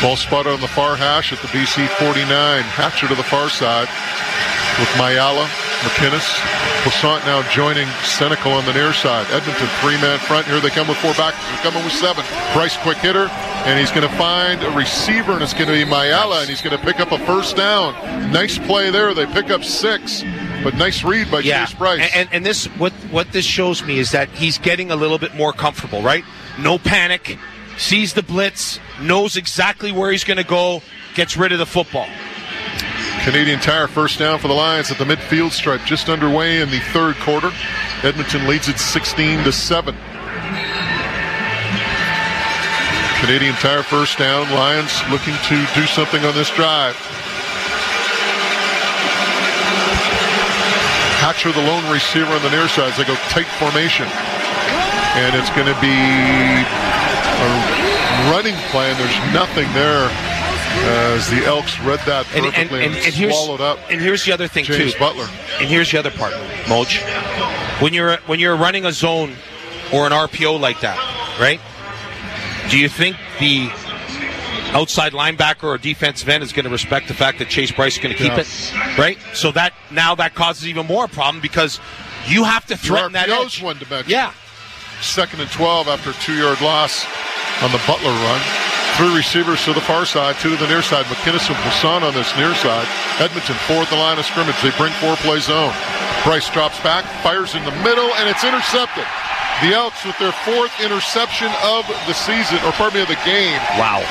Ball spotted on the far hash at the BC 49. Hatcher to the far side with Mayala, McInnes. Poisson now joining Senecal on the near side. Edmonton, three-man front. Here they come with four backers. They're coming with seven. Bryce, quick hitter, and he's going to find a receiver, and it's going to be Mayala, and he's going to pick up a first down. Nice play there. They pick up 6, but nice read by Chase Bryce. And this, what this shows me is that he's getting a little bit more comfortable, right? No panic, sees the blitz, knows exactly where he's going to go, gets rid of the football. Canadian Tire first down for the Lions at the midfield stripe, just underway in the third quarter. Edmonton leads it 16-7. Canadian Tire first down. Lions looking to do something on this drive. Hatcher, the lone receiver on the near side, as they go tight formation. And it's going to be a running play, and there's nothing there. As the Elks read that perfectly and swallowed up. And here's the other thing, James too. Butler. And here's the other part, Moch. When you're running a zone or an RPO like that, right? Do you think the outside linebacker or defensive end is going to respect the fact that Chase Bryce is going to keep it, right? So that causes even more problem because you have to threaten that edge. One dimension. Yeah. 2nd and 12 after a 2-yard loss on the Butler run. 3 receivers to the far side, 2 to the near side. McInnes and Poisson on this near side. Edmonton, 4 at the line of scrimmage. They bring 4-play zone. Bryce drops back, fires in the middle, and it's intercepted. The Elks with their 4th interception of the season, or pardon me, of the game. Wow.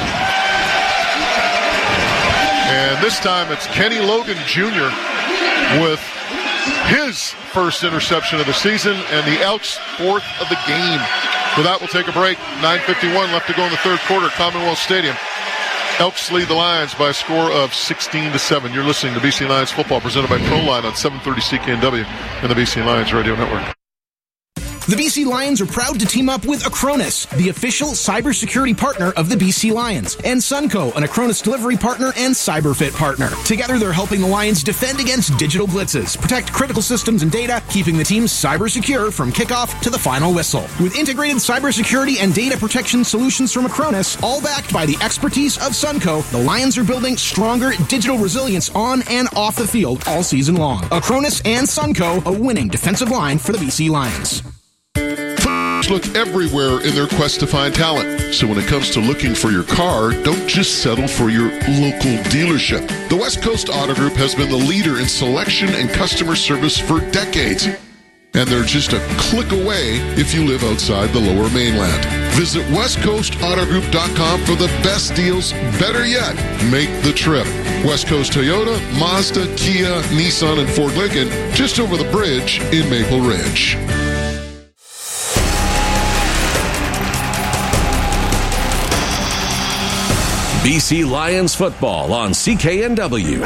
And this time it's Kenny Logan Jr. with his first interception of the season, and the Elks' 4th of the game. With that, we'll take a break. 9:51 left to go in the third quarter, Commonwealth Stadium. Elks lead the Lions by a score of 16-7. You're listening to BC Lions football presented by ProLine on 730 CKNW and the BC Lions Radio Network. The BC Lions are proud to team up with Acronis, the official cybersecurity partner of the BC Lions, and Sunco, an Acronis delivery partner and CyberFit partner. Together, they're helping the Lions defend against digital blitzes, protect critical systems and data, keeping the team cyber secure from kickoff to the final whistle. With integrated cybersecurity and data protection solutions from Acronis, all backed by the expertise of Sunco, the Lions are building stronger digital resilience on and off the field all season long. Acronis and Sunco, a winning defensive line for the BC Lions. Look everywhere in their quest to find talent. So when it comes to looking for your car, don't just settle for your local dealership. The West Coast Auto Group has been the leader in selection and customer service for decades. And they're just a click away if you live outside the Lower Mainland. Visit westcoastautogroup.com for the best deals. Better yet, make the trip. West Coast Toyota, Mazda, Kia, Nissan, and Ford Lincoln, just over the bridge in Maple Ridge. BC Lions football on CKNW.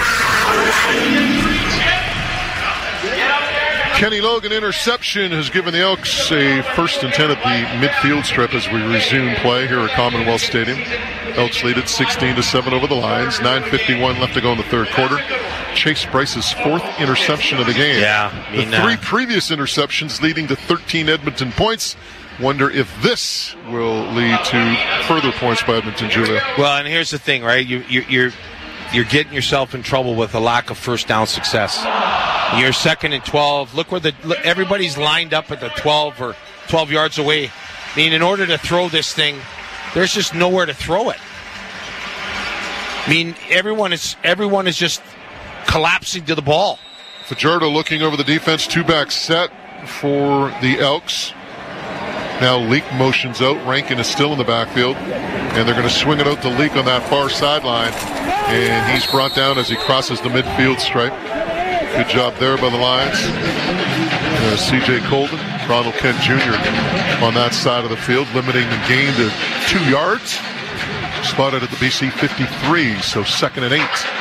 Kenny Logan interception has given the Elks a 1st and 10 at the midfield strip as we resume play here at Commonwealth Stadium. Elks lead at 16-7 over the Lions. 9:51 left to go in the third quarter. Chase Bryce's 4th interception of the game. Yeah, the 3 previous interceptions leading to 13 Edmonton points. Wonder if this will lead to further points by Edmonton, Julia. Well, and here's the thing, right? You're getting yourself in trouble with a lack of first down success. You're 2nd and 12. Look where everybody's lined up at the 12 or 12 yards away. I mean, in order to throw this thing, there's just nowhere to throw it. I mean, everyone is just collapsing to the ball. Fajardo looking over the defense, 2-back set for the Elks. Now Leak motions out. Rankin is still in the backfield. And they're going to swing it out to Leak on that far sideline. And he's brought down as he crosses the midfield stripe. Good job there by the Lions. C.J. Colvin, Ronald Kent Jr. on that side of the field, limiting the gain to 2 yards. Spotted at the BC 53, so 2nd and 8.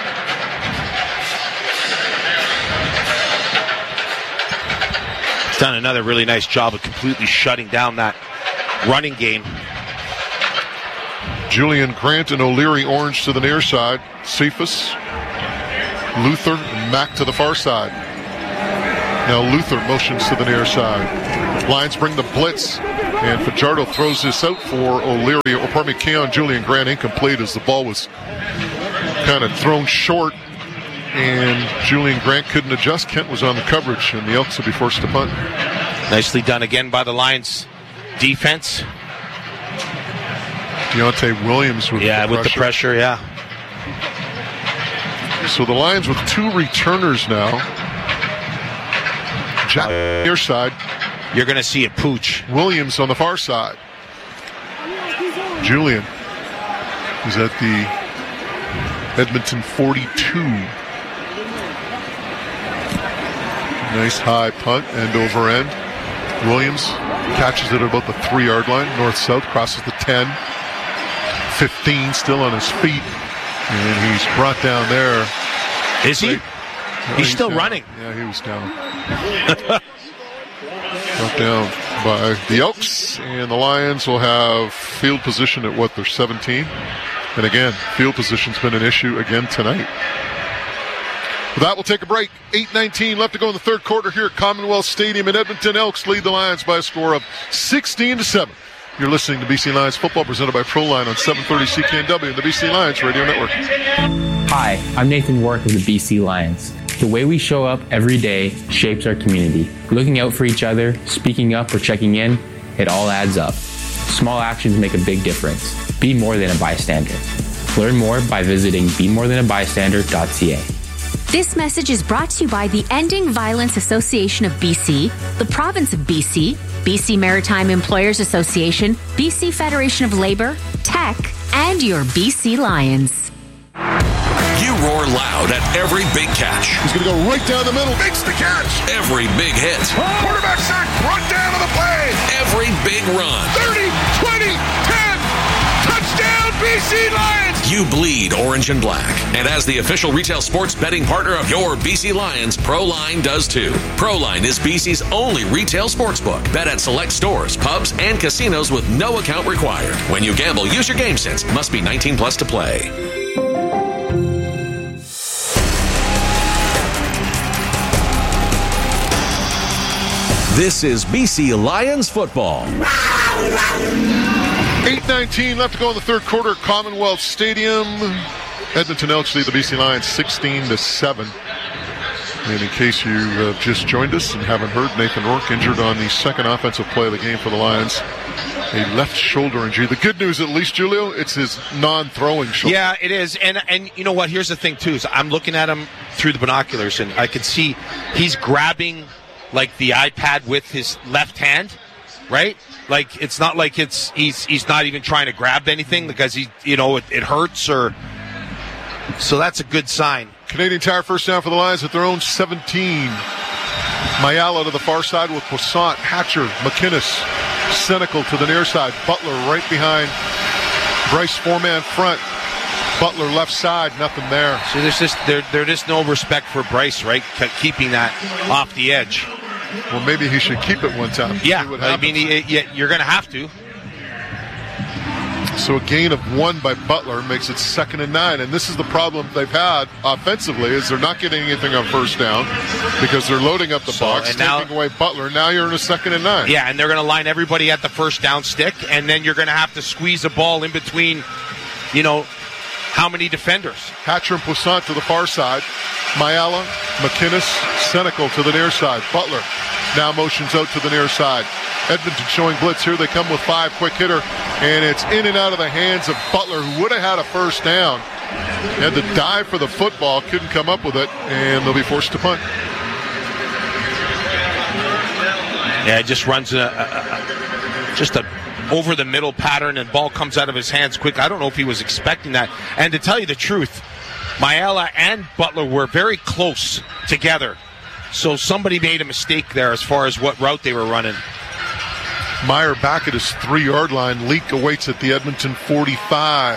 Done another really nice job of completely shutting down that running game. Julian Grant and O'Leary Orange to the near side. Cephas, Luther, and Mack to the far side. Now Luther motions to the near side. Lions bring the blitz. And Fajardo throws this out for Keon Julian Grant, incomplete as the ball was kind of thrown short. And Julian Grant couldn't adjust. Kent was on the coverage, and the Elks will be forced to punt. Nicely done again by the Lions defense. Deontay Williams with the pressure. So the Lions with 2 returners now. Jack near side. You're going to see a pooch. Williams on the far side. Julian is at the Edmonton 42. Nice high punt, end over end. Williams catches it at about the 3-yard line, north-south, crosses the 10. 15 still on his feet. And he's brought down there. Is he? He's still down. running. Yeah, he was down. Brought down by the Elks. And the Lions will have field position at their 17. And again, field position's been an issue again tonight. With that, we'll take a break. 8:19 left to go in the third quarter here at Commonwealth Stadium in Edmonton. Elks lead the Lions by a score of 16-7. You're listening to BC Lions football presented by ProLine on 730 CKNW and the BC Lions Radio Network. Hi, I'm Nathan Wark of the BC Lions. The way we show up every day shapes our community. Looking out for each other, speaking up or checking in, it all adds up. Small actions make a big difference. Be more than a bystander. Learn more by visiting bemorethan-a-bystander.ca. This message is brought to you by the Ending Violence Association of BC, the Province of BC, BC Maritime Employers Association, BC Federation of Labour, Tech, and your BC Lions. You roar loud at every big catch. He's going to go right down the middle. Makes the catch. Every big hit. Quarterback sack. Brought down on the play. Every big run. 30, 20, 10. Touchdown, BC Lions. You bleed orange and black. And as the official retail sports betting partner of your BC Lions, ProLine does too. ProLine is BC's only retail sportsbook. Bet at select stores, pubs, and casinos with no account required. When you gamble, use your game sense. Must be 19 plus to play. This is BC Lions football. 8:19 left to go in the third quarter at Commonwealth Stadium. Edmonton Elks lead the BC Lions 16-7. And in case you have just joined us and haven't heard, Nathan Rourke injured on the second offensive play of the game for the Lions. A left shoulder injury. The good news, at least, Julio, it's his non-throwing shoulder. Yeah, it is. And you know what? Here's the thing, too. Is I'm looking at him through the binoculars, and I can see he's grabbing like the iPad with his left hand, right? Like it's not like he's not even trying to grab anything because it hurts or. So that's a good sign. Canadian Tire first down for the Lions at their own 17. Mayala to the far side with Poissant, Hatcher, McInnes, Senecal to the near side. Butler right behind Bryce, 4-man front. Butler left side, nothing there. So there's just no respect for Bryce, right? Keeping that off the edge. Well, maybe he should keep it one time. Yeah, I mean, you're going to have to. So a gain of 1 by Butler makes it 2nd and 9. And this is the problem they've had offensively is they're not getting anything on first down because they're loading up the box, and taking away Butler. Now you're in a 2nd and 9. Yeah, and they're going to line everybody at the first down stick, and then you're going to have to squeeze a ball in between, how many defenders? Hatcher and Poissant to the far side. Mayala, McInnes, Senecal to the near side. Butler now motions out to the near side. Edmonton showing blitz. Here they come with 5, quick hitter, and it's in and out of the hands of Butler, who would have had a first down. Had to dive for the football, couldn't come up with it, and they'll be forced to punt. Yeah, it just runs a over the middle pattern, and ball comes out of his hands quick. I don't know if he was expecting that. And to tell you the truth, Mayala and Butler were very close together. So somebody made a mistake there as far as what route they were running. Meyer back at his 3-yard line. Leak awaits at the Edmonton 45.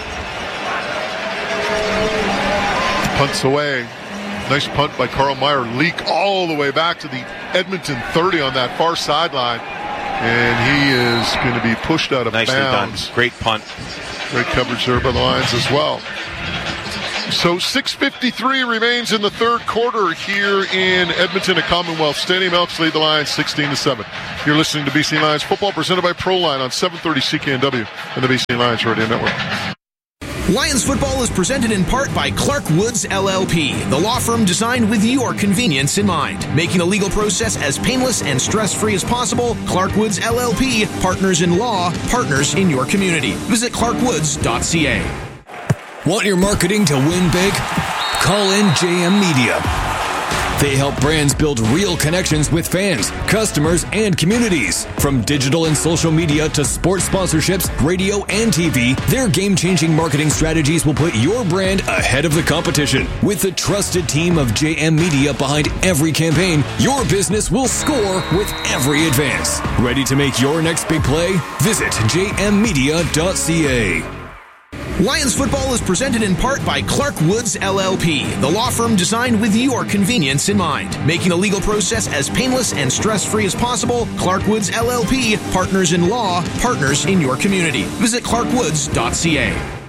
Punts away. Nice punt by Carl Meyer. Leak all the way back to the Edmonton 30 on that far sideline. And he is going to be pushed out of Nicely bounds. Done. Great punt. Great coverage there by the Lions as well. So 6:53 remains in the third quarter here in Edmonton at Commonwealth Stadium. Elks lead the Lions 16-7. You're listening to BC Lions football presented by Proline on 730 CKNW and the BC Lions Radio Network. Lions football is presented in part by Clark Woods LLP, the law firm designed with your convenience in mind. Making the legal process as painless and stress-free as possible, Clark Woods LLP, partners in law, partners in your community. Visit clarkwoods.ca. Want your marketing to win big? Call in JM Media. They help brands build real connections with fans, customers, and communities. From digital and social media to sports sponsorships, radio, and TV, their game-changing marketing strategies will put your brand ahead of the competition. With the trusted team of JM Media behind every campaign, your business will score with every advance. Ready to make your next big play? Visit jmmedia.ca. Lions football is presented in part by Clark Woods LLP, the law firm designed with your convenience in mind. Making the legal process as painless and stress-free as possible, Clark Woods LLP, partners in law, partners in your community. Visit clarkwoods.ca.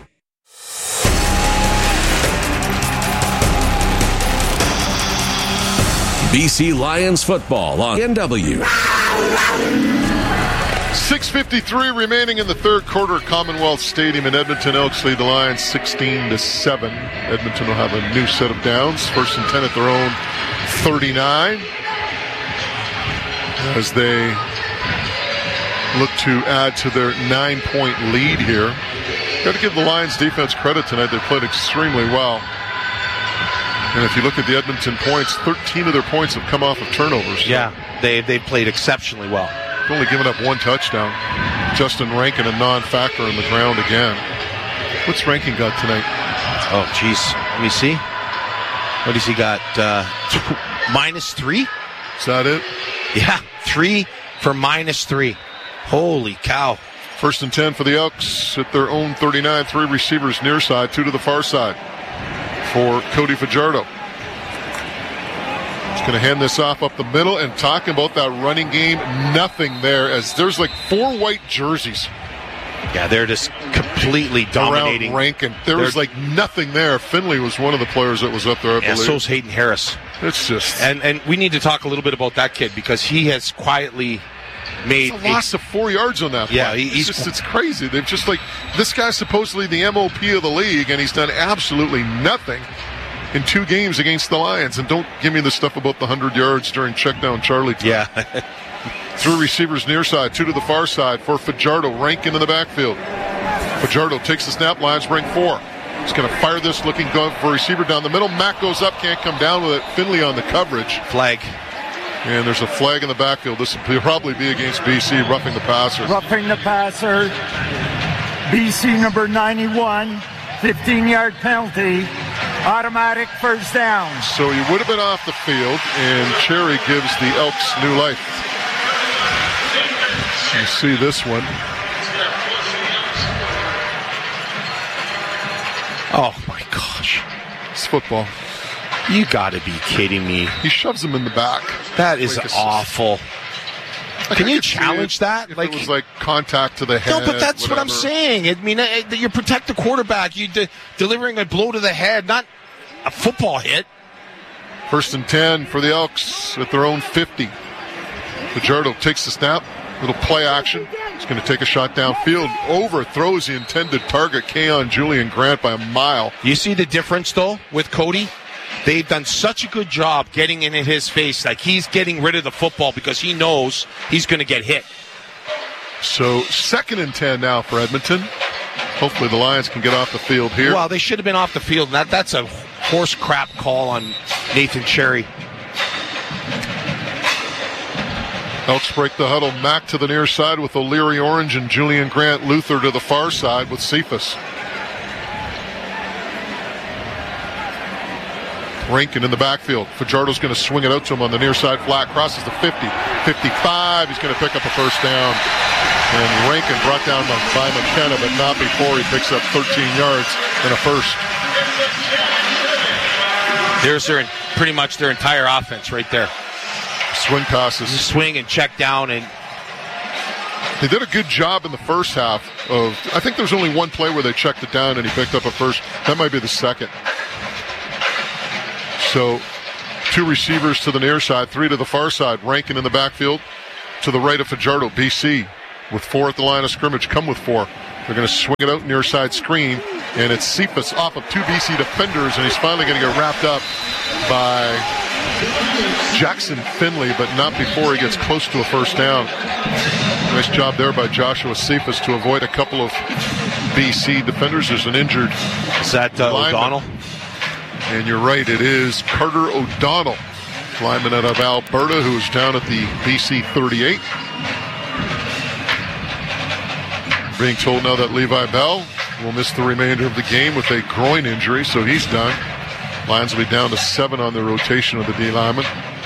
BC Lions football on NW. 6:53 remaining in the third quarter at Commonwealth Stadium in Edmonton. Elks lead the Lions 16-7. Edmonton will have a new set of downs. First and 10 at their own 39 as they look to add to their 9-point lead here. Got to give the Lions defense credit tonight. They played extremely well. And if you look at the Edmonton points, 13 of their points have come off of turnovers. So. Yeah, they played exceptionally well. Only given up one touchdown. Justin Rankin a non-factor on the ground again. What's Rankin got tonight? Oh, jeez. Let me see. What has he got? -3? Is that it? Yeah, 3 for -3. Holy cow. First and 10 for the Elks at their own 39. 3 receivers near side, 2 to the far side for Cody Fajardo. Going to hand this off up the middle, and talking about that running game, nothing there as there's like 4 white jerseys. Yeah, they're just completely dominating. Around Rankin. There was like nothing there. Finley was one of the players that was up there, I believe. So's Hayden Harris. It's just... And we need to talk a little bit about that kid because he has quietly made... It's a loss of 4 yards on that play. Yeah, it's crazy. They've just like... This guy's supposedly the MOP of the league, and he's done absolutely nothing in 2 games against the Lions. And don't give me the stuff about the 100 yards during check down Charlie time. Yeah. 3 receivers near side, 2 to the far side for Fajardo. Rankin in the backfield. Fajardo takes the snap, Lions bring 4. He's going to fire this, looking for a receiver down the middle. Mack goes up, can't come down with it. Finley on the coverage. Flag. And there's a flag in the backfield. This will probably be against BC, roughing the passer. Roughing the passer. BC number 91, 15-yard penalty. Automatic first down. So he would have been off the field, and Cherry gives the Elks new life. You see this one. Oh, my gosh. It's football. You got to be kidding me. He shoves him in the back. That is awful. Can you challenge that? If it was like contact to the head. No, but that's whatever. what I'm saying. I mean, you protect the quarterback. You delivering a blow to the head, not a football hit. First and 10 for the Elks at their own 50. Fajardo takes the snap. Little play action. He's going to take a shot downfield. Overthrows the intended target, Keon Julian Grant, by a mile. You see the difference, though, with Cody? They've done such a good job getting in his face. Like, he's getting rid of the football because he knows he's going to get hit. So, 2nd and 10 now for Edmonton. Hopefully the Lions can get off the field here. Well, they should have been off the field. That's a horse crap call on Nathan Cherry. Elks break the huddle. Mack to the near side with O'Leary Orange and Julian Grant. Luther to the far side with Cephas. Rankin in the backfield. Fajardo's going to swing it out to him on the near side flat. Crosses the 50, 55. He's going to pick up a first down. And Rankin brought down by McKenna, but not before he picks up 13 yards and a first. There's pretty much their entire offense right there. Swing passes. Swing and check down. And they did a good job in the first half of, I think there's only one play where they checked it down and he picked up a first. That might be the second. So 2 receivers to the near side, 3 to the far side. Rankin in the backfield to the right of Fajardo. BC with 4 at the line of scrimmage, come with 4. They're going to swing it out near side screen, and it's Cephas off of 2 BC defenders, and he's finally going to get wrapped up by Jackson Finley, but not before he gets close to a first down. Nice job there by Joshua Cephas to avoid a couple of BC defenders. There's an injured. Is that O'Donnell? And you're right, it is Carter O'Donnell, lineman out of Alberta, who is down at the BC 38. Being told now that Levi Bell will miss the remainder of the game with a groin injury, so he's done. Lions will be down to 7 on the rotation of the D lineman.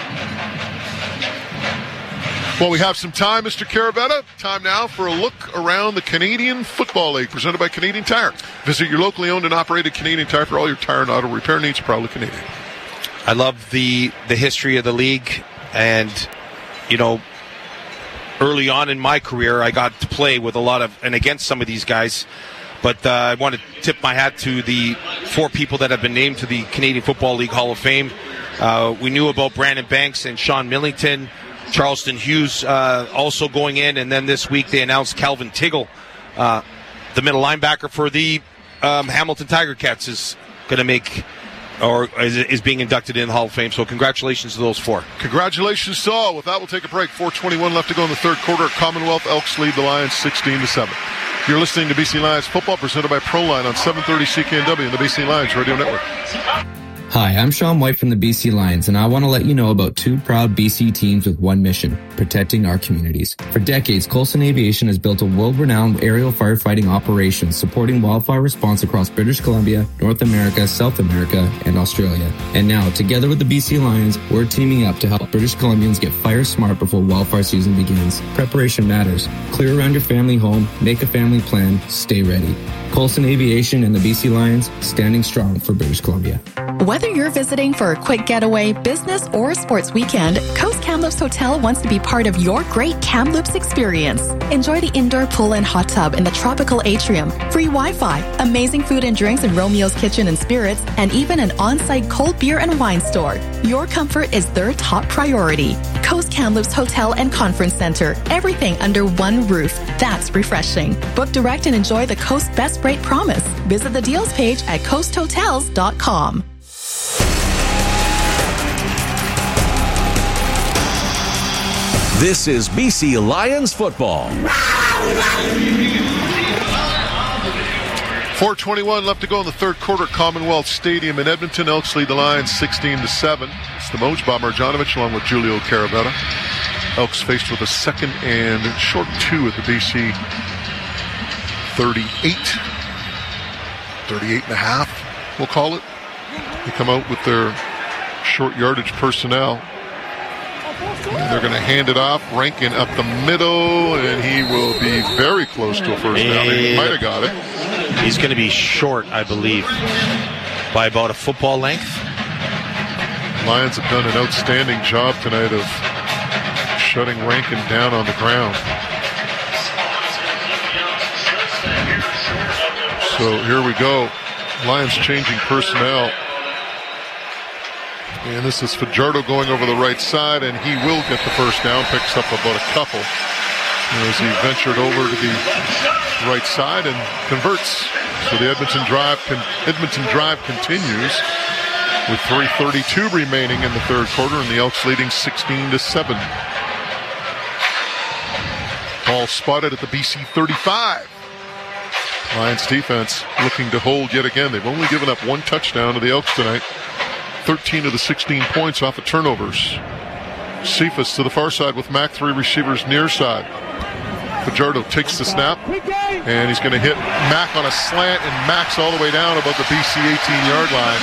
Well, we have some time, Mr. Carabetta. Time now for a look around the Canadian Football League, presented by Canadian Tire. Visit your locally owned and operated Canadian Tire for all your tire and auto repair needs. Proudly Canadian. I love the history of the league, and, you know, early on in my career, I got to play with a lot of, and against some of these guys. But I want to tip my hat to the 4 people that have been named to the Canadian Football League Hall of Fame. We knew about Brandon Banks and Sean Millington, Charleston Hughes also going in, and then this week they announced Calvin Tiggle, the middle linebacker for the Hamilton Tiger Cats, is going to make, or is being inducted in the Hall of Fame. So congratulations to those 4. Congratulations to all. With that, we'll take a break. 4:21 left to go in the third quarter. Commonwealth Elks lead the Lions 16-7. You're listening to BC Lions football, presented by Proline on 730 CKNW and the BC Lions Radio Network. Hi, I'm Sean White from the BC Lions, and I want to let you know about 2 proud BC teams with one mission: protecting our communities. For decades, Coulson Aviation has built a world-renowned aerial firefighting operation supporting wildfire response across British Columbia, North America, South America, and Australia. And now, together with the BC Lions, we're teaming up to help British Columbians get fire smart before wildfire season begins. Preparation matters. Clear around your family home, make a family plan, stay ready. Coulson Aviation and the BC Lions, standing strong for British Columbia. Whether you're visiting for a quick getaway, business, or sports weekend, Coast Kamloops Hotel wants to be part of your great Kamloops experience. Enjoy the indoor pool and hot tub in the tropical atrium, free Wi-Fi, amazing food and drinks in Romeo's Kitchen and Spirits, and even an on-site cold beer and wine store. Your comfort is their top priority. Coast Kamloops Hotel and Conference Center. Everything under one roof. That's refreshing. Book direct and enjoy the Coast Best Rate Promise. Visit the deals page at coasthotels.com. This is BC Lions football. 4:21 left to go in the third quarter. Commonwealth Stadium in Edmonton. Elks lead the Lions 16-7. It's the Moj, Bob Marjanovic, along with Julio Carabetta. Elks faced with a 2nd and short 2 at the BC 38 and a half, we'll call it. They come out with their short yardage personnel. And they're going to hand it off. Rankin up the middle, and he will be very close to a first down. He might have got it. He's going to be short, I believe, by about a football length. Lions have done an outstanding job tonight of shutting Rankin down on the ground. So here we go. Lions changing personnel. And this is Fajardo going over the right side, and he will get the first down. Picks up about a couple as he ventured over to the right side and converts. So the Edmonton drive continues with 3:32 remaining in the third quarter, and the Elks leading 16-7. Ball spotted at the BC 35. Lions defense looking to hold yet again. They've only given up 1 touchdown to the Elks tonight. 13 of the 16 points off of turnovers. Cephas to the far side with Mac, 3 receivers near side. Fajardo takes the snap, and he's going to hit Mac on a slant, and Mac's all the way down above the BC 18-yard line.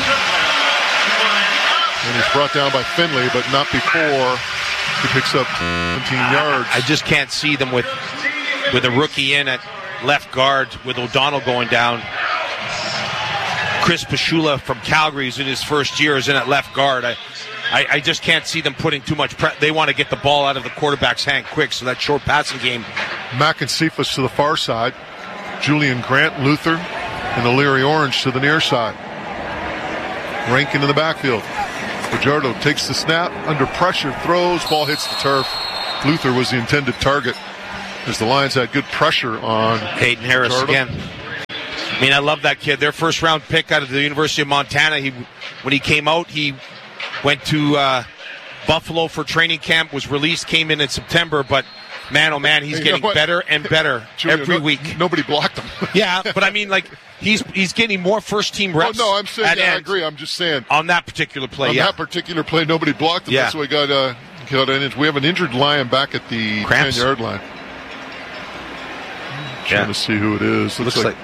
And he's brought down by Finley, but not before he picks up 17 yards. I just can't see them with a rookie in at left guard with O'Donnell going down. Chris Pashula from Calgary is in his first year, is in at left guard. I just can't see them putting too much pressure. They want to get the ball out of the quarterback's hand quick, so that short passing game. Mac and Cephas to the far side. Julian Grant, Luther, and O'Leary Orange to the near side. Rankin in the backfield. Fajardo takes the snap, under pressure, throws, ball hits the turf. Luther was the intended target as the Lions had good pressure on Hayden Harris Fajardo. again. I mean, I love that kid. Their first-round pick out of the University of Montana. When he came out, he went to Buffalo for training camp, was released, came in September, but man, oh man, he's getting better and better every week. Nobody blocked him. Yeah, but I mean, like, he's getting more first-team reps. Oh, no, I'm saying, I end. agree. I'm just saying. On that particular play, on that particular play, nobody blocked him. Yeah. That's why we got we have an injured Lion back at the 10-yard line. Trying to see who it is. Looks like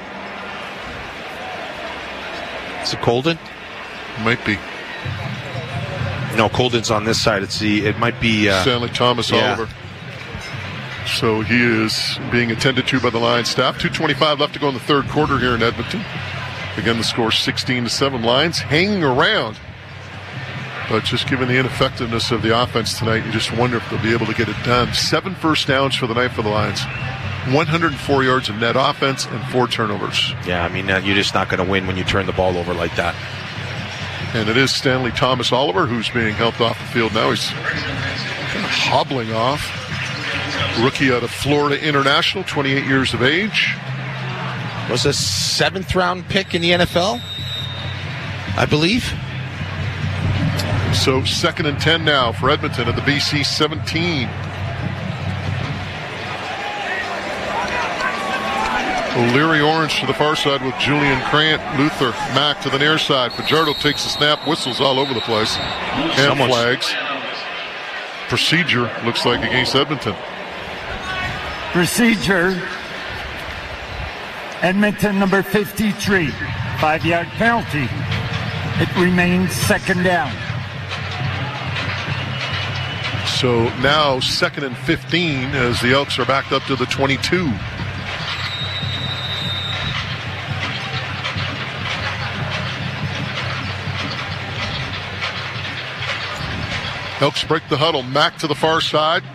is it Colden? Might be. No, Colden's on this side. It might be Stanley Thomas Oliver. So he is being attended to by the Lions staff. 2:25 left to go in the third quarter here in Edmonton. Again, the score 16-7. Lions hanging around. But just given the ineffectiveness of the offense tonight, you just wonder if they'll be able to get it done. 7 first downs for the night for the Lions. 104 yards of net offense and 4 turnovers. Yeah, I mean, you're just not going to win when you turn the ball over like that. And it is Stanley Thomas Oliver who's being helped off the field now. He's kind of hobbling off. Rookie out of Florida International, 28 years of age. Was a 7th-round pick in the NFL, I believe. So 2nd and 10 now for Edmonton at the BC 17. O'Leary Orange to the far side with Julian Grant. Luther Mack to the near side. Fajardo takes the snap, whistles all over the place. And flags. Procedure looks like against Edmonton. Procedure. Edmonton number 53. 5-yard penalty. It remains 2nd down. So now 2nd and 15 as the Elks are backed up to the 22. Elks break the huddle. Mack to the far side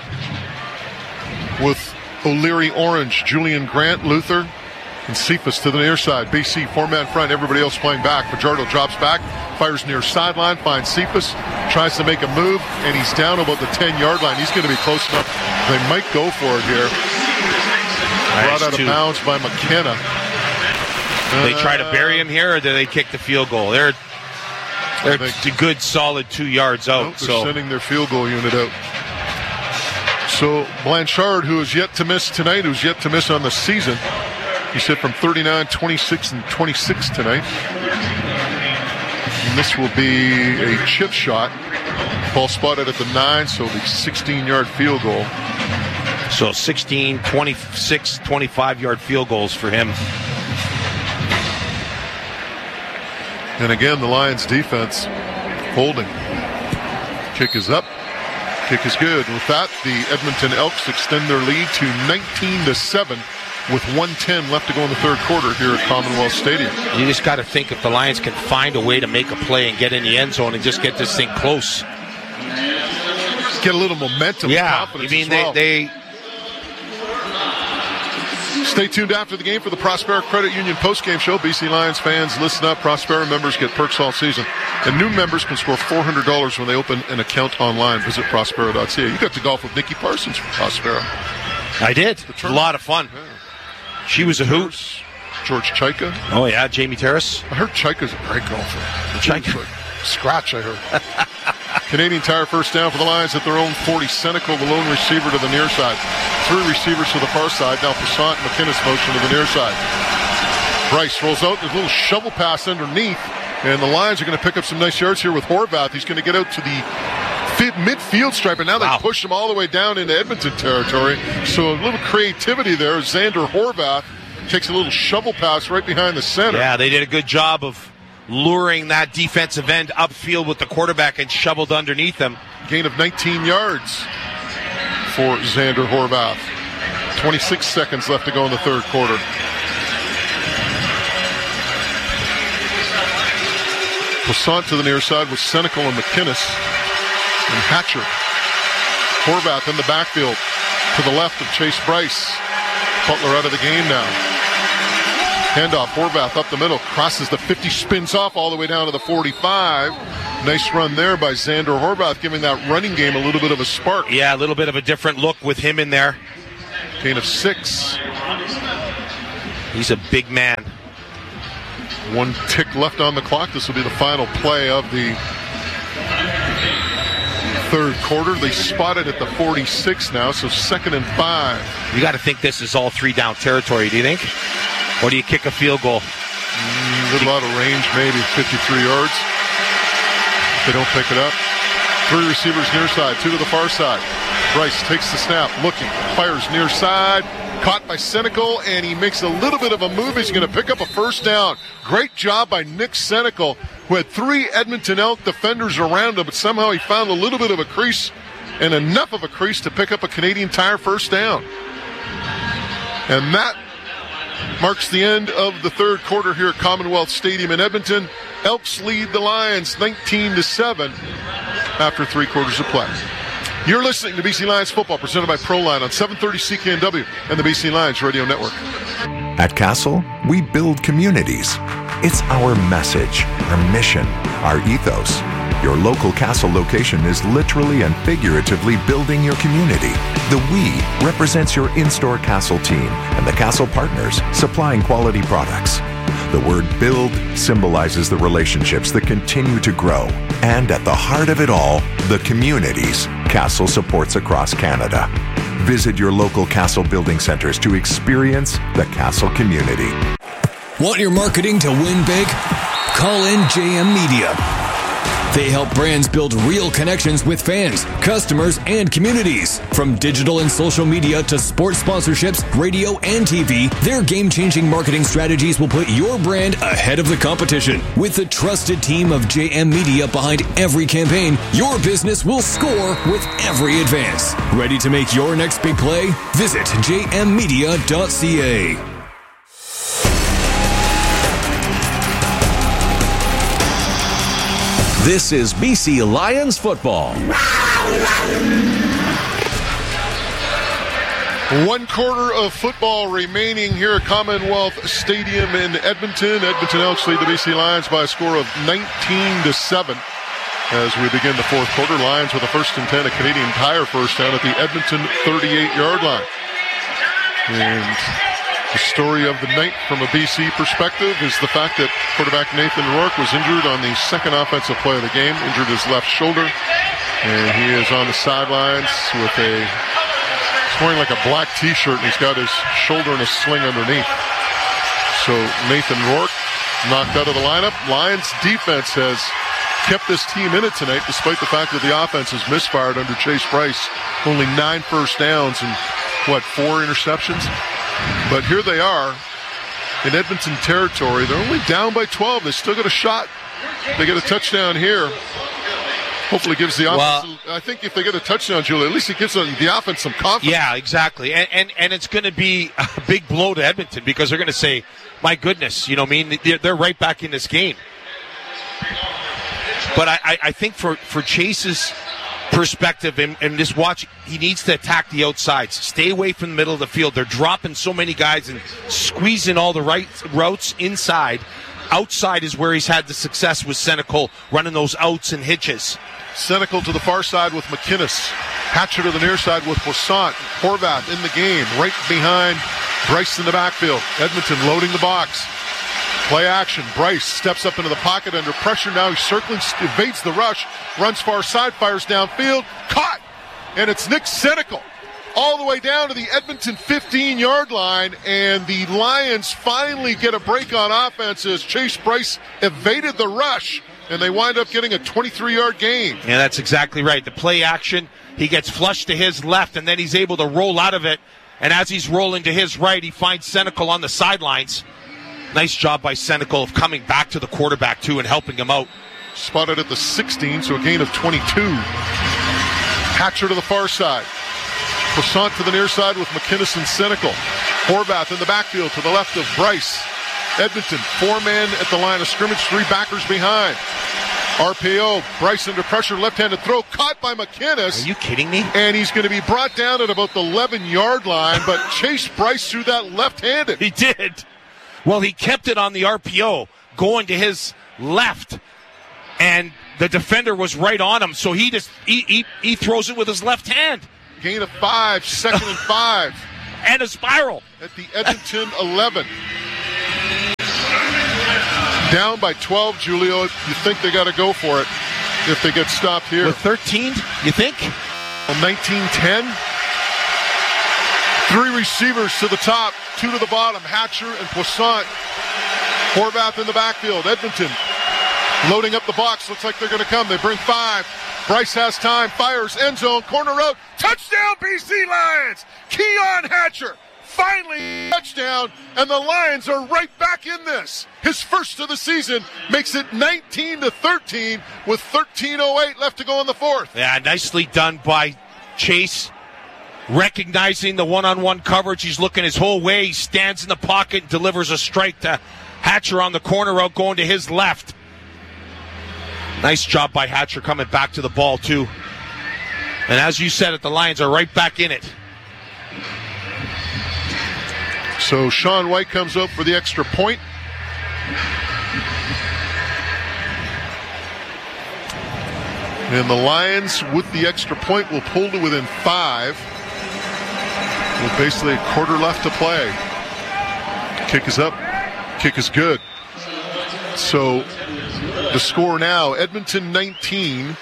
with O'Leary Orange, Julian Grant, Luther, and Cephas to the near side. BC 4-man front, everybody else playing back. Fajardo drops back, fires near sideline, finds Cephas, tries to make a move, and he's down about the 10-yard line. He's going to be close enough. They might go for it here. Brought out of bounds by McKenna. They try to bury him here, or do they kick the field goal? They're a good, solid 2 yards out. They're sending their field goal unit out. So Blanchard, who is yet to miss tonight, who's yet to miss on the season, he's hit from 39, 26, and 26 tonight. And this will be a chip shot. Ball spotted at the 9, so the 16-yard field goal. So 16, 26, 25-yard field goals for him. And again, the Lions defense holding. Kick is up. Kick is good. With that, the Edmonton Elks extend their lead to 19-7 with 1:10 left to go in the third quarter here at Commonwealth Stadium. You just got to think if the Lions can find a way to make a play and get in the end zone and just get this thing close. Get a little momentum. Yeah, confidence I mean, as well. they Stay tuned after the game for the Prospera Credit Union postgame show. BC Lions fans, listen up. Prospera members get perks all season. And new members can score $400 when they open an account online. Visit Prospera.ca. You got to golf with Nikki Parsons from Prospera. I did. A lot of fun. Yeah. She was a hoot. George Chaika. Oh, yeah. Jamie Terrace. I heard Chaika's a great golfer. Chaika. Scratch, I heard. Canadian Tire first down for the Lions at their own 40. Senecal, the lone receiver to the near side. 3 receivers to the far side. Now Passant and McInnes motion to the near side. Bryce rolls out. There's a little shovel pass underneath. And the Lions are going to pick up some nice yards here with Horvath. He's going to get out to the midfield stripe. And now they push him all the way down into Edmonton territory. So a little creativity there. Xander Horvath takes a little shovel pass right behind the center. Yeah, they did a good job of luring that defensive end upfield with the quarterback and shoveled underneath him. Gain of 19 yards for Xander Horvath. 26 seconds left to go in the third quarter. Passant to the near side with Senecal and McInnes and Hatcher. Horvath in the backfield to the left of Chase Bryce. Butler out of the game now. Handoff, Horvath up the middle, crosses the 50, spins off all the way down to the 45. Nice run there by Xander Horvath, giving that running game a little bit of a spark. Yeah, a little bit of a different look with him in there. Gain of 6. He's a big man. 1 tick left on the clock. This will be the final play of the third quarter. They spotted at the 46 now, so 2nd and 5. You got to think this is all 3-down territory, do you think? Or do you kick a field goal? A lot of range, maybe 53 yards. If they don't pick it up. 3 receivers near side, 2 to the far side. Bryce takes the snap, looking, fires near side. Caught by Senecal, and he makes a little bit of a move. He's going to pick up a first down. Great job by Nick Senecal, who had 3 Edmonton Elk defenders around him, but somehow he found a little bit of a crease and enough of a crease to pick up a Canadian Tire first down. And that marks the end of the third quarter here at Commonwealth Stadium in Edmonton. Elks lead the Lions 19-7 after 3 quarters of play. You're listening to BC Lions football, presented by Proline on 730 CKNW and the BC Lions Radio Network. At Castle, we build communities. It's our message, our mission, our ethos. Your local Castle location is literally and figuratively building your community. The we represents your in-store Castle team and the Castle partners supplying quality products. The word build symbolizes the relationships that continue to grow. And at the heart of it all, the communities Castle supports across Canada. Visit your local Castle building centers to experience the Castle community. Want your marketing to win big? Call in JM Media. They help brands build real connections with fans, customers, and communities. From digital and social media to sports sponsorships, radio, and TV, their game-changing marketing strategies will put your brand ahead of the competition. With the trusted team of JM Media behind every campaign, your business will score with every advance. Ready to make your next big play? Visit jmmedia.ca. This is BC Lions football. 1 quarter of football remaining here at Commonwealth Stadium in Edmonton. Edmonton Elks lead the BC Lions by a score of 19-7. As we begin the fourth quarter, Lions with a 1st and 10, a Canadian Tire first down at the Edmonton 38-yard line. And the story of the night from a BC perspective is the fact that quarterback Nathan Rourke was injured on the second offensive play of the game, injured his left shoulder, and he is on the sidelines with he's wearing like a black t-shirt, and he's got his shoulder in a sling underneath. So Nathan Rourke knocked out of the lineup. Lions defense has kept this team in it tonight, despite the fact that the offense has misfired under Chase Bryce. Only 9 first downs and 4 interceptions? But here they are in Edmonton territory. They're only down by 12. They still got a shot. They get a touchdown here. Hopefully gives the offense. I think if they get a touchdown, Julie, at least it gives the offense some confidence. Yeah, exactly. And it's going to be a big blow to Edmonton because they're going to say, my goodness, they're right back in this game. But I think for Chase's perspective and just watch, he needs to attack the outsides. Stay away from the middle of the field. They're dropping so many guys and squeezing all the right routes inside. Outside is where he's had the success with Senecal, running those outs and hitches. Senecal to the far side with McInnes. Hatcher to the near side with Poissant. Horvath in the game, right behind Bryce in the backfield. Edmonton loading the box. Play action. Bryce steps up into the pocket under pressure. Now he's circling, evades the rush, runs far side, fires downfield. Caught! And it's Nick Senecal all the way down to the Edmonton 15-yard line. And the Lions finally get a break on offense as Chase Bryce evaded the rush. And they wind up getting a 23-yard gain. Yeah, that's exactly right. The play action, he gets flushed to his left, and then he's able to roll out of it. And as he's rolling to his right, he finds Senecal on the sidelines. Nice job by Senecal of coming back to the quarterback, too, and helping him out. Spotted at the 16, so a gain of 22. Hatcher to the far side. Poissant to the near side with McInnes and Senecal. Horvath in the backfield to the left of Bryce. Edmonton, 4 men at the line of scrimmage, 3 backers behind. RPO, Bryce under pressure, left-handed throw, caught by McInnes. Are you kidding me? And he's going to be brought down at about the 11-yard line, but Chase Bryce threw that left-handed. He did. Well, he kept it on the RPO, going to his left. and the defender was right on him, so he throws it with his left hand. Gain of 5, 2nd and 5. And a spiral. At the Edmonton 11. Down by 12, Julio. You think they got to go for it if they get stopped here. With 13, you think? 19-10. 3 receivers to the top, 2 to the bottom. Hatcher and Poisson. Horvath in the backfield. Edmonton loading up the box. Looks like they're going to come. They bring 5. Bryce has time. Fires. End zone. Corner route. Touchdown, BC Lions. Keon Hatcher. Finally, touchdown. And the Lions are right back in this. His first of the season makes it 19-13 with 13:08 left to go in the fourth. Yeah, nicely done by Chase. Recognizing the one-on-one coverage. He's looking his whole way. He stands in the pocket and delivers a strike to Hatcher on the corner route going to his left. Nice job by Hatcher coming back to the ball, too. And as you said it, the Lions are right back in it. So Sean White comes up for the extra point. And the Lions, with the extra point, will pull to within 5. With basically a quarter left to play. Kick is up. Kick is good. So the score now, Edmonton 19,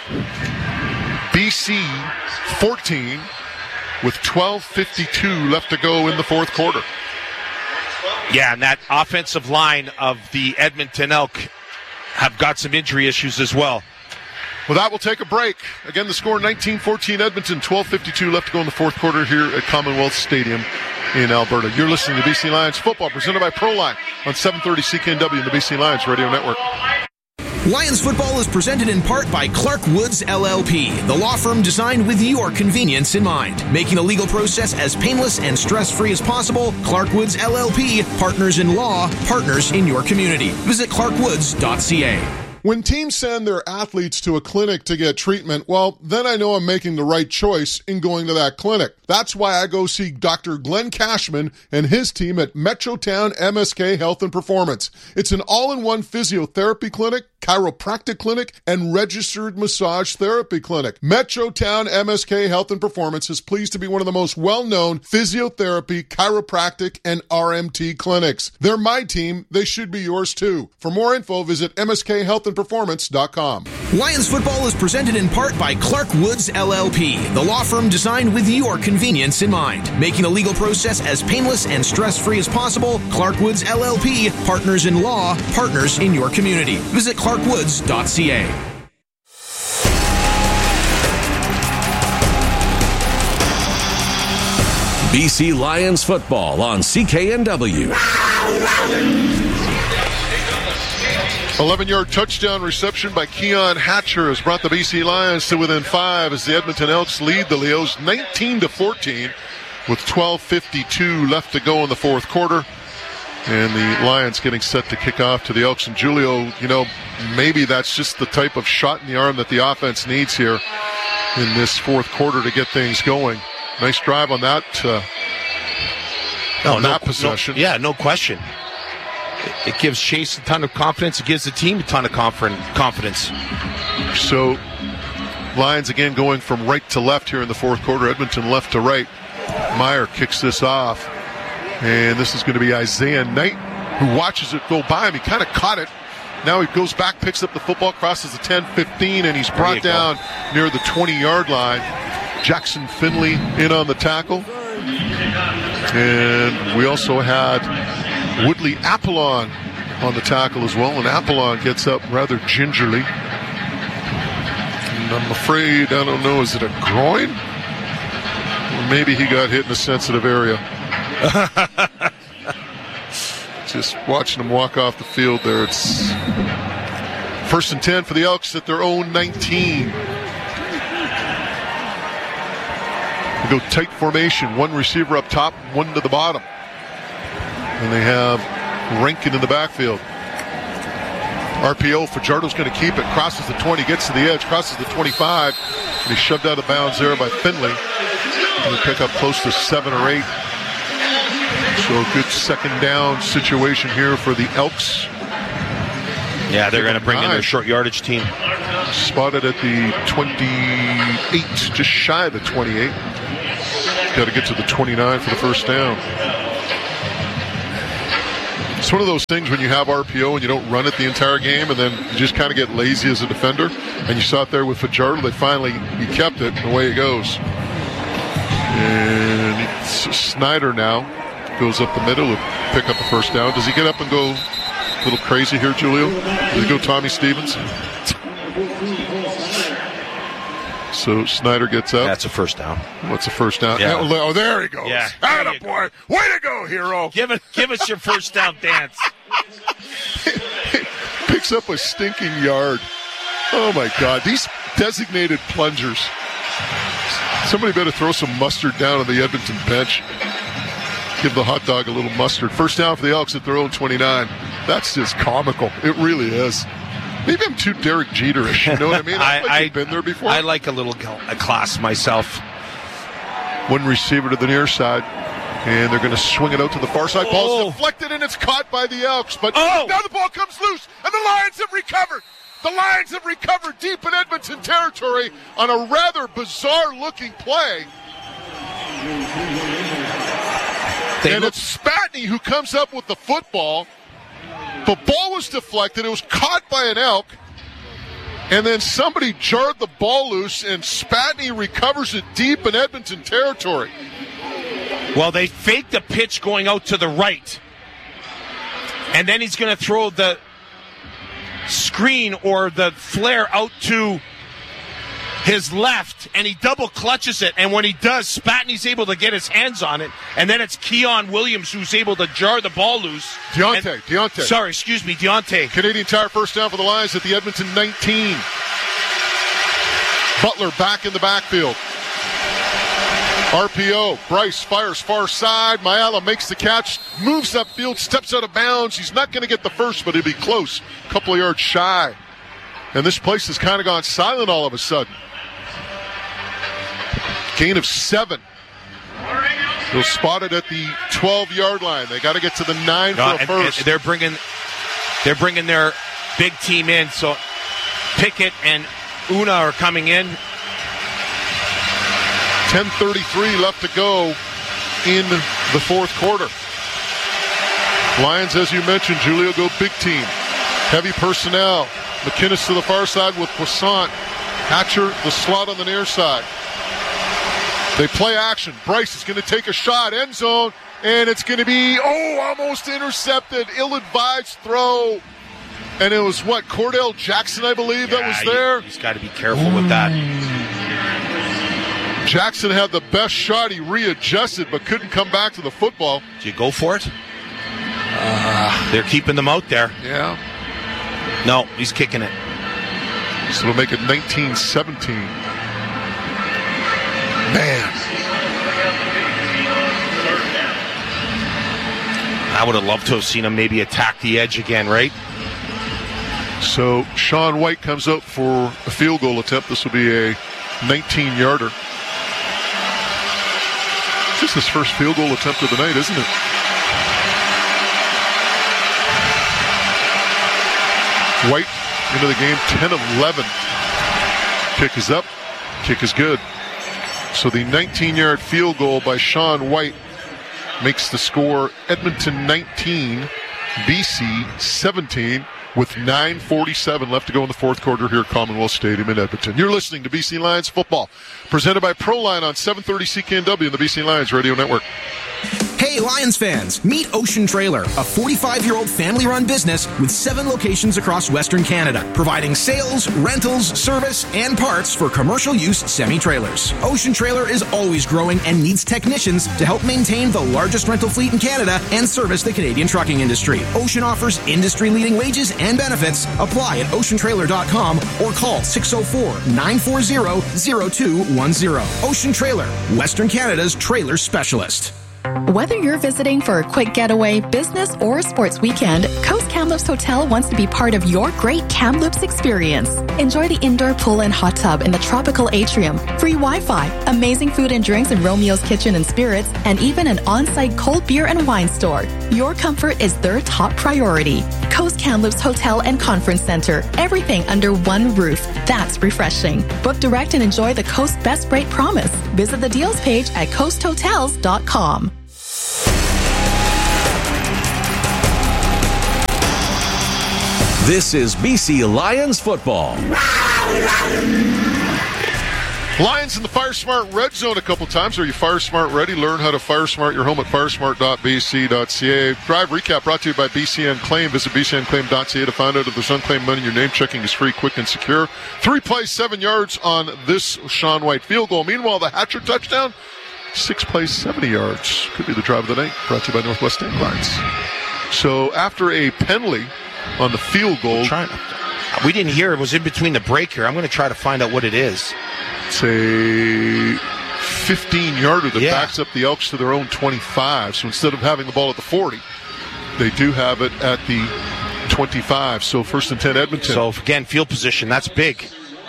BC 14, with 12:52 left to go in the fourth quarter. Yeah, and that offensive line of the Edmonton Elk have got some injury issues as well. Well, that will take a break. Again, the score 19-14 Edmonton, 12:52 left to go in the fourth quarter here at Commonwealth Stadium in Alberta. You're listening to BC Lions football presented by Proline on 730 CKNW and the BC Lions Radio Network. Lions football is presented in part by Clark Woods LLP, the law firm designed with your convenience in mind. Making the legal process as painless and stress-free as possible, Clark Woods LLP, partners in law, partners in your community. Visit clarkwoods.ca. When teams send their athletes to a clinic to get treatment, well, then I know I'm making the right choice in going to that clinic. That's why I go see Dr. Glenn Cashman and his team at Metrotown MSK Health and Performance. It's an all-in-one physiotherapy clinic, chiropractic clinic, and registered massage therapy clinic. Metrotown MSK Health and Performance is pleased to be one of the most well-known physiotherapy, chiropractic, and RMT clinics. They're my team. They should be yours too. For more info, visit mskhealthandperformance.com. Lions football is presented in part by Clark Woods LLP, the law firm designed with your convenience in mind. Making the legal process as painless and stress-free as possible, Clark Woods LLP, partners in law, partners in your community. Visit clarkwoods.ca. BC Lions football on CKNW. 11-yard touchdown reception by Keon Hatcher has brought the BC Lions to within 5 as the Edmonton Elks lead the Leos 19-14 with 12:52 left to go in the fourth quarter. And the Lions getting set to kick off to the Elks. And Julio, maybe that's just the type of shot in the arm that the offense needs here in this fourth quarter to get things going. Nice drive on that possession. No question. It gives Chase a ton of confidence. It gives the team a ton of confidence. So, Lions again going from right to left here in the fourth quarter. Edmonton left to right. Meyer kicks this off. And this is going to be Isaiah Knight, who watches it go by him. He kind of caught it. Now he goes back, picks up the football, crosses the 10-15, and he's brought down near the 20-yard line. Jackson Finley in on the tackle. And we also had Woodley Apollon on the tackle as well, and Apollon gets up rather gingerly. And I'm afraid, I don't know, is it a groin? Or maybe he got hit in a sensitive area. Just watching him walk off the field there. It's 1st and 10 for the Elks at their own 19. They go tight formation, one receiver up top, one to the bottom. And they have Rankin in the backfield. RPO, Fajardo's going to keep it, crosses the 20, gets to the edge, crosses the 25, and he's shoved out of bounds there by Finley. And they pick up close to 7 or 8. So a good second down situation here for the Elks. Yeah, they're going to bring in their short yardage team. Spotted at the 28, just shy of the 28. Got to get to the 29 for the first down. It's one of those things when you have RPO and you don't run it the entire game, and then you just kind of get lazy as a defender. And you saw it there with Fajardo. He kept it, and away it goes. And Snyder now goes up the middle to pick up the first down. Does he get up and go a little crazy here, Julio? Does he go Tommy Stevens? So Snyder gets up. That's a first down. What's a first down? Yeah. Oh, there he goes. Yeah. Attaboy. Way to go, hero. Give us your first down dance. Picks up a stinking yard. Oh, my God. These designated plungers. Somebody better throw some mustard down on the Edmonton bench. Give the hot dog a little mustard. First down for the Elks at their own 29. That's just comical. It really is. Maybe I'm too Derek Jeter-ish. You know what I mean? I've been there before. I like a class myself. One receiver to the near side, and they're going to swing it out to the far side. Ball's deflected, and it's caught by the Elks. But now the ball comes loose, and the Lions have recovered. The Lions have recovered deep in Edmonton territory on a rather bizarre-looking play. And it's Spatney who comes up with the football. The ball was deflected. It was caught by an Elk. And then somebody jarred the ball loose, and Spatney recovers it deep in Edmonton territory. Well, they faked the pitch going out to the right. And then he's going to throw the screen or the flare out to his left, and he double clutches it, and when he does, Spatney's able to get his hands on it, and then it's Keon Williams who's able to jar the ball loose. Deontay. Sorry, excuse me, Deontay. Canadian Tire first down for the Lions at the Edmonton 19. Butler back in the backfield. RPO, Bryce fires far side, Mayala makes the catch, moves upfield, steps out of bounds. He's not going to get the first, but he'll be close, a couple of yards shy. And this place has kind of gone silent all of a sudden. Gain of 7. They'll spot it at the 12-yard line. They got to get to the 9 for a first. They're bringing their big team in. So Pickett and Una are coming in. 10:33 left to go in the fourth quarter. Lions, as you mentioned, Julio, go big team. Heavy personnel. McInnes to the far side with Poisson. Hatcher, the slot on the near side. They play action. Bryce is going to take a shot. End zone. And it's going to be, almost intercepted. Ill-advised throw. And it was Cordell Jackson, I believe, that was there. He's got to be careful with that. Jackson had the best shot. He readjusted but couldn't come back to the football. Did you go for it? They're keeping them out there. Yeah. No, he's kicking it. So it'll make it 19-17. Man. I would have loved to have seen him maybe attack the edge again, right? So Sean White comes up for a field goal attempt. This will be a 19-yarder. This is his first field goal attempt of the night, isn't it? White into the game, 10 of 11. Kick is up. Kick is good. So the 19-yard field goal by Sean White makes the score Edmonton 19, BC 17, with 9:47 left to go in the fourth quarter here at Commonwealth Stadium in Edmonton. You're listening to BC Lions football, presented by Proline on 730 CKNW and the BC Lions Radio Network. Hey, Lions fans, meet Ocean Trailer, a 45-year-old family-run business with 7 locations across Western Canada, providing sales, rentals, service, and parts for commercial use semi-trailers. Ocean Trailer is always growing and needs technicians to help maintain the largest rental fleet in Canada and service the Canadian trucking industry. Ocean offers industry-leading wages and benefits. Apply at oceantrailer.com or call 604-940-0210. Ocean Trailer, Western Canada's trailer specialist. Whether you're visiting for a quick getaway, business, or sports weekend, Coast Kamloops Hotel wants to be part of your great Kamloops experience. Enjoy the indoor pool and hot tub in the tropical atrium, free Wi-Fi, amazing food and drinks in Romeo's Kitchen and Spirits, and even an on-site cold beer and wine store. Your comfort is their top priority. Coast Kamloops Hotel and Conference Center. Everything under one roof. That's refreshing. Book direct and enjoy the Coast Best Rate Promise. Visit the deals page at coasthotels.com. This is BC Lions football. Lions in the FireSmart Red Zone a couple times. Are you FireSmart ready? Learn how to FireSmart your home at firesmart.bc.ca. Drive recap brought to you by BC Unclaimed. Visit bcunclaimed.ca to find out if there's unclaimed money. Your name checking is free, quick, and secure. 3 plays, 7 yards on this Sean White field goal. Meanwhile, the Hatcher touchdown, 6 plays, 70 yards. Could be the drive of the night. Brought to you by Northwest Airlines. So after a penalty on the field goal. We didn't hear it was in between the break here. I'm going to try to find out what it is. It's a 15-yarder that backs up the Elks to their own 25. So instead of having the ball at the 40, they do have it at the 25. So 1st and 10 Edmonton. So again, field position, that's big.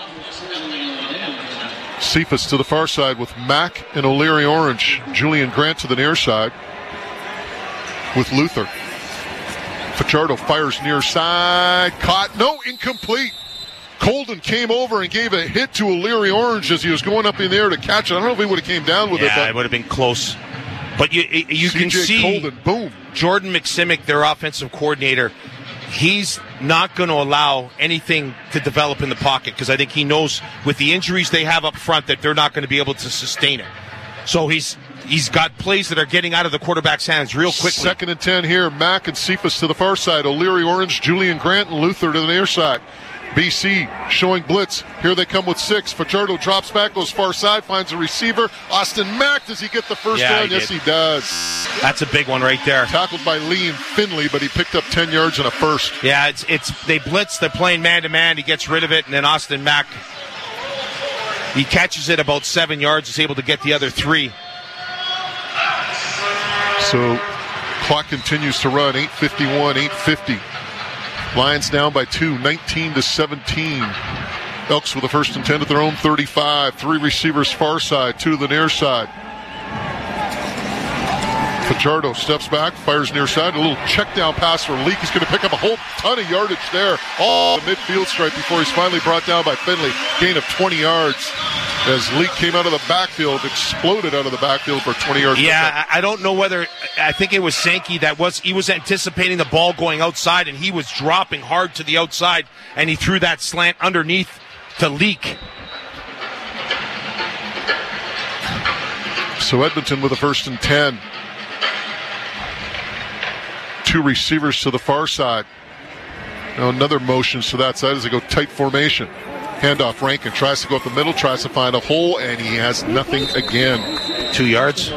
Cephas to the far side with Mack and O'Leary Orange. Julian Grant to the near side with Luther. Fajardo fires near side. Caught. No, incomplete. Colden came over and gave a hit to O'Leary Orange as he was going up in the air to catch it. I don't know if he would have came down with it. Yeah, it would have been close. But you can see Colden, boom. Jordan McSimic, their offensive coordinator, he's not going to allow anything to develop in the pocket because I think he knows with the injuries they have up front that they're not going to be able to sustain it. So he's got plays that are getting out of the quarterback's hands real quickly. 2nd and 10 here. Mack and Cephas to the far side. O'Leary Orange, Julian Grant, and Luther to the near side. BC showing blitz. Here they come with 6. Fajardo drops back, goes far side, finds a receiver. Austin Mack, does he get the first down? Yes, he does. That's a big one right there. Tackled by Lee and Finley, but he picked up 10 yards and a first. Yeah, it's they blitz. They're playing man-to-man. He gets rid of it, and then Austin Mack, he catches it about 7 yards, is able to get the other 3. So clock continues to run. 8:51, 8:50. Lions down by 2, 19-17. Elks with the 1st and 10 at their own 35. 3 receivers far side, 2 to the near side. Fajardo steps back, fires near side. A little check down pass for Leak. He's going to pick up a whole ton of yardage there. Oh, the midfield stripe before he's finally brought down by Finley. Gain of 20 yards. As Leak came out of the backfield, exploded out of the backfield for 20 yards. Yeah, I don't know whether, I think it was Sankey he was anticipating the ball going outside, and he was dropping hard to the outside, and he threw that slant underneath to Leak. So Edmonton with the 1st and 10. 2 receivers to the far side. Now another motion to that side as they go tight formation. Handoff, Rankin tries to go up the middle, tries to find a hole, and he has nothing again. 2 yards.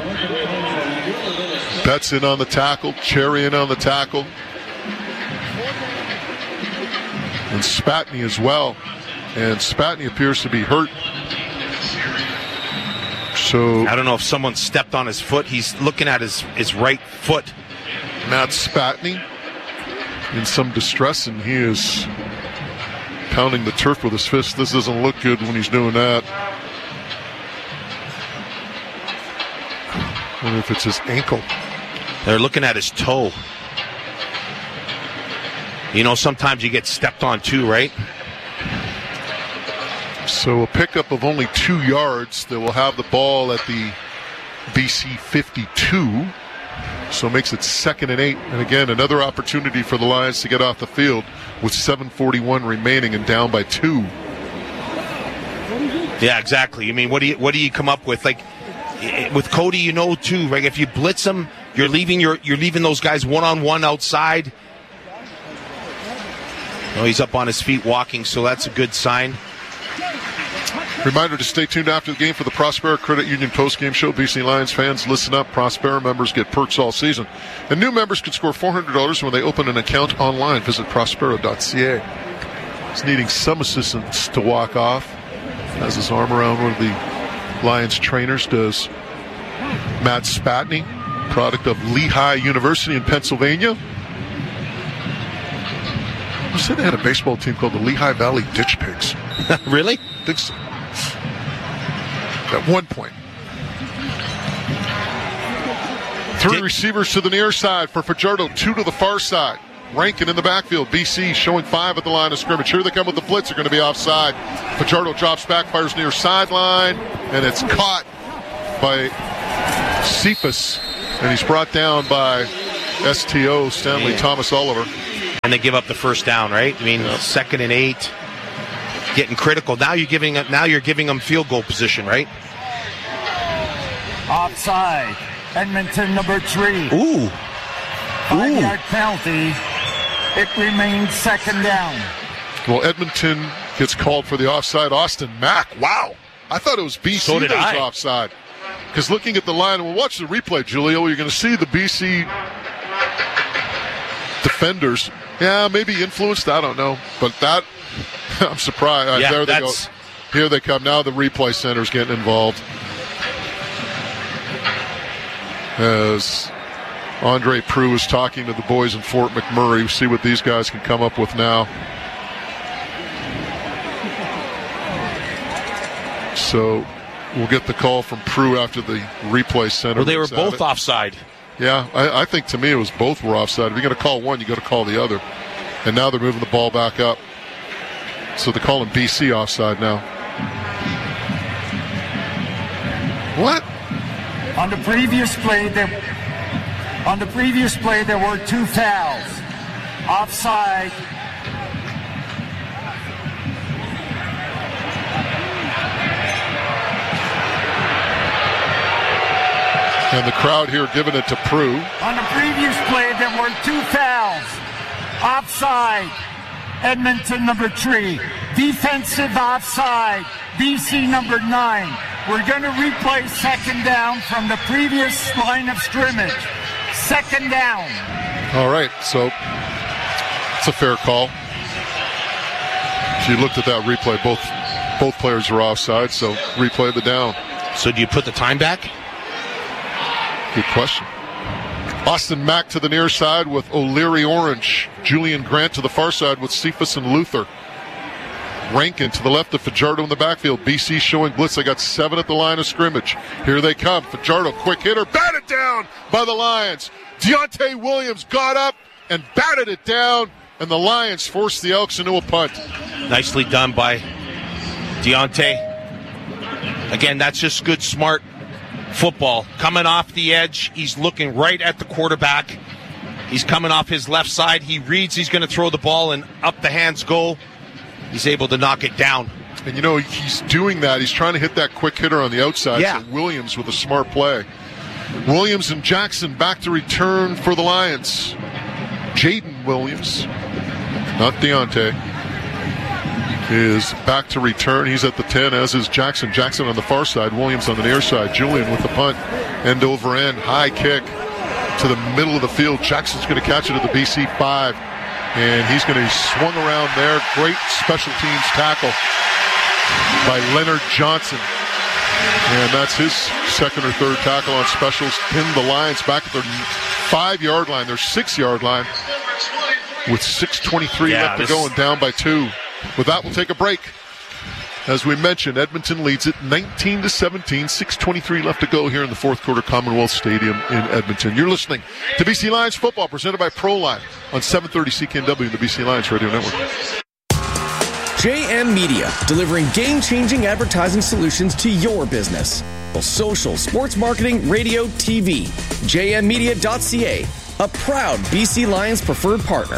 Betts in on the tackle, Cherry in on the tackle. And Spatney as well. And Spatney appears to be hurt. So I don't know if someone stepped on his foot. He's looking at his right foot. Matt Spatney in some distress, and he is pounding the turf with his fist. This doesn't look good when he's doing that. I wonder if it's his ankle. They're looking at his toe. You know, sometimes you get stepped on too, right? So a pickup of only 2 yards. They will have the ball at the BC 52. So it makes it 2nd and 8. And again, another opportunity for the Lions to get off the field with 7:41 remaining and down by 2. Yeah, exactly. I mean, what do you come up with? Like with Cody, you know, too, right? If you blitz them, you're leaving those guys one-on-one outside. Oh, he's up on his feet walking, so that's a good sign. Reminder to stay tuned after the game for the Prospera Credit Union postgame show. BC Lions fans, listen up. Prospera members get perks all season. And new members can score $400 when they open an account online. Visit prospera.ca. He's needing some assistance to walk off. Has his arm around one of the Lions trainers, does Matt Spatney. product of Lehigh University in Pennsylvania. I said they had a baseball team called the Lehigh Valley Ditch Pigs. Really? I think so. At one point. 3 receivers to the near side for Fajardo, 2 to the far side. Rankin in the backfield. BC showing 5 at the line of scrimmage. Here they come with the blitz. They're going to be offside. Fajardo drops back, fires near sideline, and it's caught by Cephas, and he's brought down by STO, Stanley Thomas Oliver. And they give up the first down, right? I mean, 2nd and 8, getting critical. Now you're giving them field goal position, right? Offside. Edmonton number 3. Ooh. 5-yard penalty. It remains 2nd down. Well, Edmonton gets called for the offside. Austin Mack. Wow. I thought it was BC that was offside. Because looking at the line, we'll watch the replay, Julio. You're going to see the BC defenders. Yeah, maybe influenced. I don't know. But that, I'm surprised. Yeah, there they go. Here they come. Now the replay center's getting involved. As Andre Proulx is talking to the boys in Fort McMurray. We'll see what these guys can come up with now. So we'll get the call from Proulx after the replay center. Well, they were both offside. Yeah, I think to me it was both were offside. If you're going to call one, you got to call the other. And now they're moving the ball back up. So they're calling BC offside now. What? On the previous play, there were 2 fouls. Offside. And the crowd here giving it to Proulx. On the previous play, there were 2 fouls. Offside. Edmonton number 3. Defensive offside. BC number 9. We're going to replay 2nd down from the previous line of scrimmage. 2nd down. All right, so it's a fair call. If you looked at that replay, both players were offside, so replay the down. So do you put the time back? Good question. Austin Mack to the near side with O'Leary Orange. Julian Grant to the far side with Cephas and Luther. Rankin to the left of Fajardo in the backfield. BC showing blitz. They got 7 at the line of scrimmage. Here they come. Fajardo, quick hitter, batted down by the Lions. Deontay Williams got up and batted it down, and the Lions forced the Elks into a punt. Nicely done by Deontay. Again, that's just good, smart football. Coming off the edge, he's looking right at the quarterback. He's coming off his left side. He reads he's going to throw the ball, and up the hands go. He's able to knock it down. And, you know, he's doing that. He's trying to hit that quick hitter on the outside. Yeah. So Williams with a smart play. Williams and Jackson back to return for the Lions. Jaden Williams, not Deontay, is back to return. He's at the 10, as is Jackson. Jackson on the far side, Williams on the near side. Julian with the punt, end over end, high kick to the middle of the field. Jackson's going to catch it at the BC 5. And he's going to be swung around there. Great special teams tackle by Leonard Johnson. And that's his 2nd or 3rd tackle on specials. Pinned the Lions back at their 5-yard line, their 6-yard line, with 6:23 left to go and down by 2. With that, we'll take a break. As we mentioned, Edmonton leads it 19-17, 6:23 left to go here in the 4th quarter, Commonwealth Stadium in Edmonton. You're listening to BC Lions football, presented by ProLine on 730 CKNW and the BC Lions Radio Network. JM Media, delivering game-changing advertising solutions to your business. Social, sports marketing, radio, TV. JMmedia.ca, a proud BC Lions preferred partner.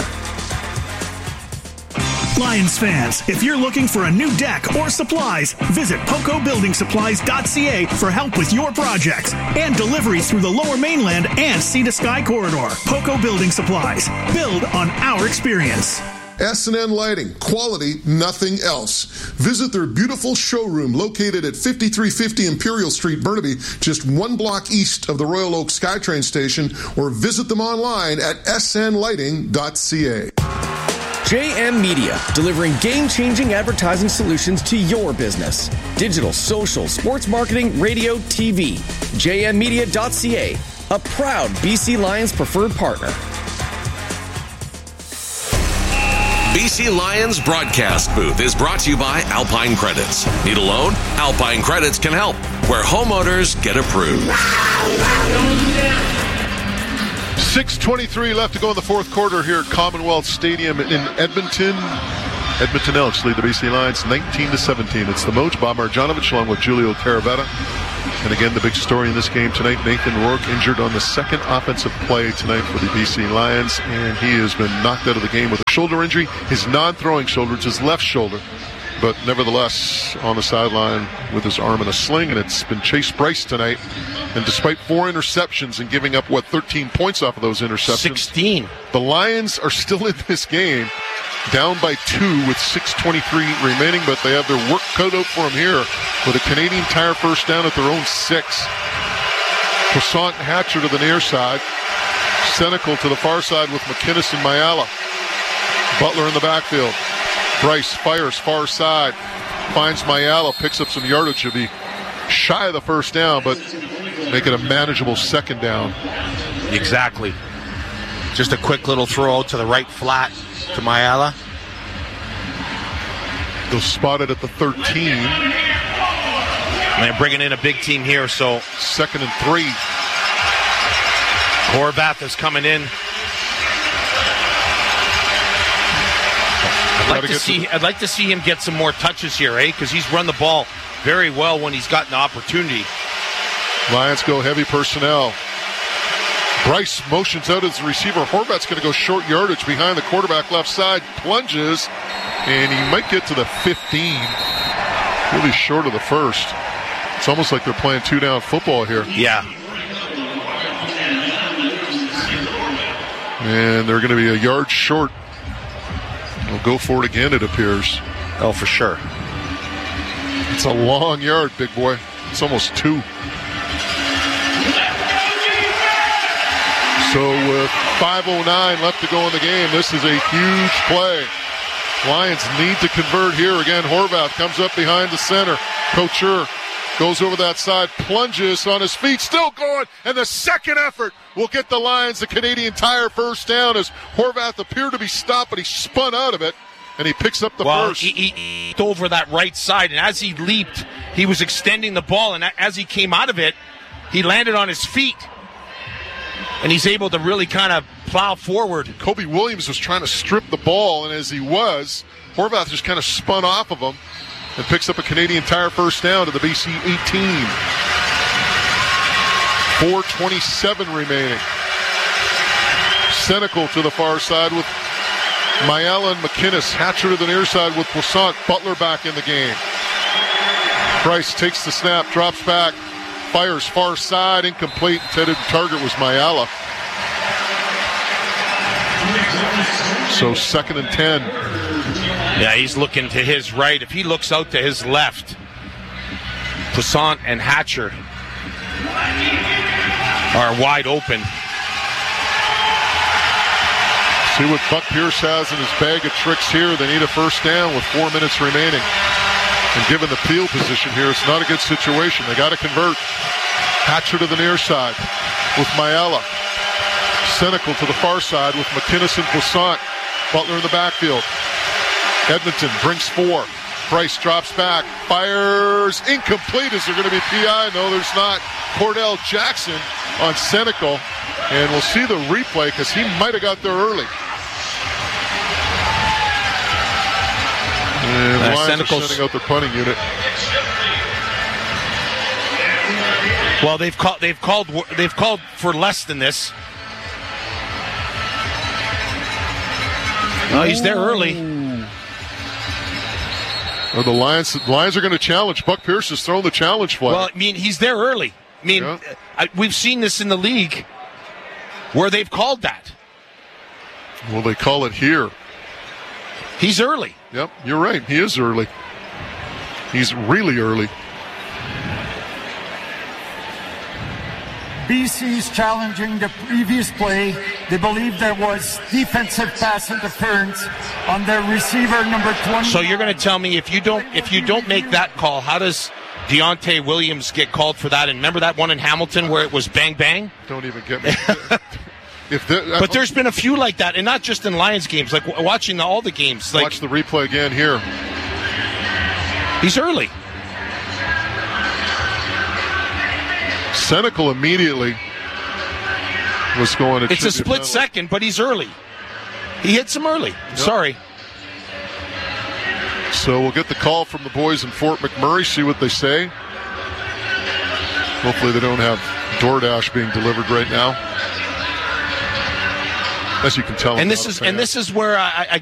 Lions fans, if you're looking for a new deck or supplies, visit PocoBuildingSupplies.ca for help with your projects and deliveries through the Lower Mainland and Sea to Sky corridor. Poco Building Supplies. Build on our experience. S&N Lighting. Quality, nothing else. Visit their beautiful showroom located at 5350 Imperial Street, Burnaby, just 1 block east of the Royal Oak SkyTrain station, or visit them online at snlighting.ca. JM Media, delivering game-changing advertising solutions to your business. Digital, social, sports marketing, radio, TV. JMmedia.ca, a proud BC Lions preferred partner. BC Lions broadcast booth is brought to you by Alpine Credits. Need a loan? Alpine Credits can help, where homeowners get approved. 6:23 left to go in the fourth quarter here at Commonwealth Stadium in Edmonton. Edmonton Elks lead the BC Lions 19-17. It's the Moj, Bob Marjanovic, along with Julio Caravetta. And again, the big story in this game tonight, Nathan Rourke injured on the second offensive play tonight for the BC Lions, and he has been knocked out of the game with a shoulder injury. His non-throwing shoulder, it's his left shoulder, but nevertheless on the sideline with his arm in a sling, and it's been Chase Bryce tonight. And despite 4 interceptions and giving up, 13 points off of those interceptions? 16. The Lions are still in this game, down by 2 with 6:23 remaining, but they have their work cut out for them here with a Canadian Tire first down at their own 6. Croissant and Hatcher to the near side. Senecal to the far side with McInnes and Mayala. Butler in the backfield. Bryce fires far side. Finds Mayala, picks up some yardage. He'll be shy of the first down, but make it a manageable second down. Exactly. Just a quick little throw out to the right flat to Mayala. They'll spot it at the 13. And they're bringing in a big team here, so 2nd and 3. Horvath is coming in. I'd like to see him get some more touches here, because he's run the ball very well when he's gotten the opportunity. Lions go heavy personnel. Bryce motions out as the receiver. Horvath's going to go short yardage behind the quarterback left side. Plunges, and he might get to the 15. Really short of the first. It's almost like they're playing 2-down football here. Yeah. And they're going to be a yard short. They'll go for it again, it appears. Oh, for sure. It's a long yard, big boy. It's almost 2. So with 5:09 left to go in the game, this is a huge play. Lions need to convert here. Again, Horvath comes up behind the center. Couture goes over that side, plunges on his feet, still going, and the second effort will get the Lions the Canadian Tire first down as Horvath appeared to be stopped, but he spun out of it, and he picks up the first. He over that right side, and as he leaped, he was extending the ball, and as he came out of it, he landed on his feet. And he's able to really kind of plow forward. Kobe Williams was trying to strip the ball, and as he was, Horvath just kind of spun off of him and picks up a Canadian Tire first down to the BC 18. 4:27 remaining. Senecal to the far side with Mayala and McInnes. Hatcher to the near side with Poissant. Butler back in the game. Price takes the snap, drops back. Fires far side, incomplete. Intended target was Mayala. So 2nd and 10. Yeah, he's looking to his right. If he looks out to his left, Poissant and Hatcher are wide open. See what Buck Pierce has in his bag of tricks here. They need a first down with 4 minutes remaining. And given the field position here, it's not a good situation. They got to convert. Hatcher to the near side with Mayala. Senecal to the far side with McInnes and Poissant. Butler in the backfield. Edmonton brings 4. Price drops back. Fires incomplete. Is there going to be PI? No, there's not. Cordell Jackson on Senecal. And we'll see the replay because he might have got there early. And the Lions are sending out their punting unit. Well, they've called for less than this. Oh, he's there early. Well, the Lions are going to challenge. Buck Pierce has thrown the challenge flag. Well, I mean, he's there early. I mean, we've seen this in the league where they've called that. Well, they call it here. He's early. Yep, you're right. He is early. He's really early. BC's challenging the previous play. They believe there was defensive pass interference on their receiver number 20. So you're going to tell me if you don't make that call, how does Deontay Williams get called for that? And remember that one in Hamilton where it was bang bang? Don't even get me. But there's been a few like that, and not just in Lions games. Like watching all the games. Like, watch the replay again here. He's early. Senecal immediately was going to. It's a split second, but he's early. He hits him early. Yep. Sorry. So we'll get the call from the boys in Fort McMurray, see what they say. Hopefully they don't have DoorDash being delivered right now. As you can tell. And this is where I